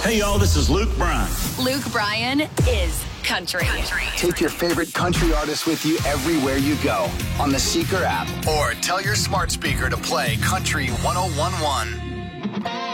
Hey, y'all, this is Luke Bryan. Luke Bryan is country. Take your favorite country artists with you everywhere you go on the Seeker app or tell your smart speaker to play Country 1011.